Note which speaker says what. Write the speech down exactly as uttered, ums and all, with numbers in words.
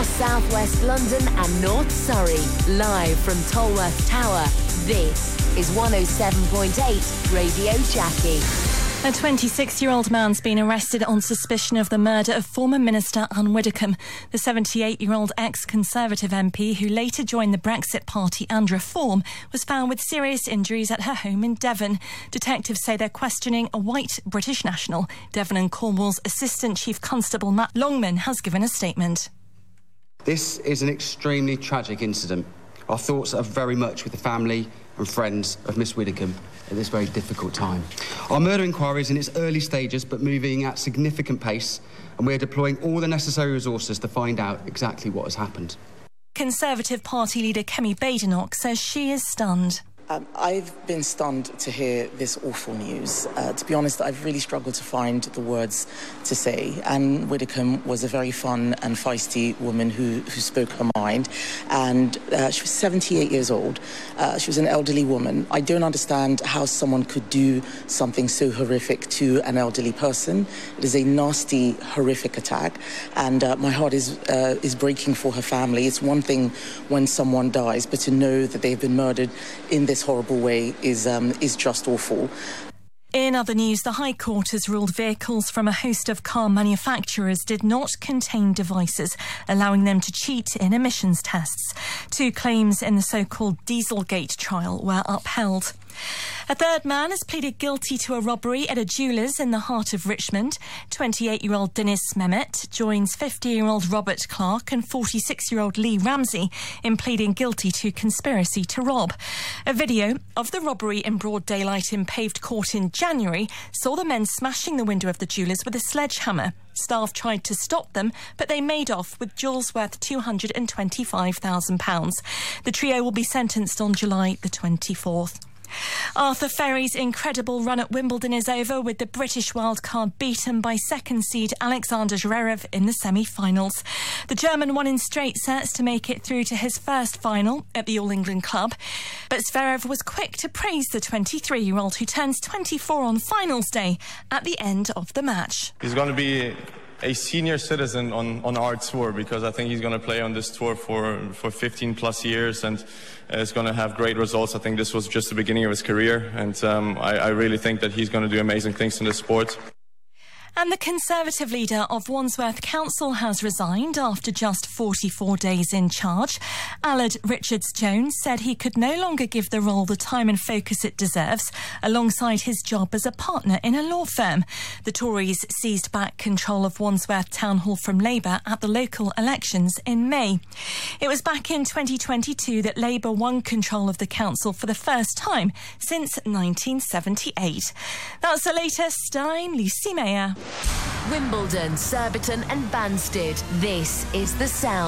Speaker 1: across southwest London and North Surrey. Live from Tolworth Tower, this is one oh seven point eight Radio Jackie.
Speaker 2: A twenty-six-year-old man's been arrested on suspicion of the murder of former Minister Anne Widdecombe. The seventy-eight-year-old ex-Conservative M P, who later joined the Brexit party and Reform, was found with serious injuries at her home in Devon. Detectives say they're questioning a white British national. Devon and Cornwall's Assistant Chief Constable Matt Longman has given a statement.
Speaker 3: This is an extremely tragic incident. Our thoughts are very much with the family and friends of Miss Widdecombe at this very difficult time. Our murder inquiry is in its early stages but moving at significant pace, and we're deploying all the necessary resources to find out exactly what has happened.
Speaker 2: Conservative Party leader Kemi Badenoch says she is stunned.
Speaker 4: Um, I've been stunned to hear this awful news. Uh, to be honest, I've really struggled to find the words to say. Anne Widdecombe was a very fun and feisty woman who, who spoke her mind, and uh, she was seventy-eight years old. Uh, she was an elderly woman. I don't understand how someone could do something so horrific to an elderly person. It is a nasty, horrific attack, and uh, my heart is, uh, is breaking for her family. It's one thing when someone dies, but to know that they've been murdered in this horrible way is um, is just awful.
Speaker 2: In other news, the High Court has ruled vehicles from a host of car manufacturers did not contain devices allowing them to cheat in emissions tests. Two claims in the so-called Dieselgate trial were upheld. A third man has pleaded guilty to a robbery at a jeweller's in the heart of Richmond. twenty-eight-year-old Dennis Mehmet joins fifty-year-old Robert Clark and forty-six-year-old Lee Ramsey in pleading guilty to conspiracy to rob. A video of the robbery in broad daylight in Paved Court in January saw the men smashing the window of the jeweller's with a sledgehammer. Staff tried to stop them, but they made off with jewels worth two hundred twenty-five thousand pounds. The trio will be sentenced on July the twenty-fourth. Arthur Ferry's incredible run at Wimbledon is over, with the British wildcard beaten by second seed Alexander Zverev in the semi-finals. The German won in straight sets to make it through to his first final at the All England Club. But Zverev was quick to praise the twenty-three-year-old, who turns twenty-four on finals day at the end of the match.
Speaker 5: He's going to be a senior citizen on, on our tour, because I think he's going to play on this tour for, for fifteen plus years, and uh, is going to have great results. I think this was just the beginning of his career, and um, I, I really think that he's going to do amazing things in this sport.
Speaker 2: And the Conservative leader of Wandsworth Council has resigned after just forty-four days in charge. Aled Richards-Jones said he could no longer give the role the time and focus it deserves, alongside his job as a partner in a law firm. The Tories seized back control of Wandsworth Town Hall from Labour at the local elections in May. It was back in twenty twenty-two that Labour won control of the council for the first time since nineteen seventy-eight. That's the latest. I'm Lucy Mayer.
Speaker 1: Wimbledon, Surbiton and Banstead. This is The Sound.